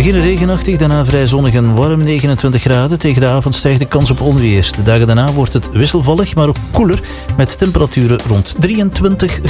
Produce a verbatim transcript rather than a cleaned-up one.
beginnen regenachtig, daarna vrij zonnig en warm, negenentwintig graden. Tegen de avond stijgt de kans op onweer. De dagen daarna wordt het wisselvallig, maar ook koeler, met temperaturen rond drieëntwintig graden.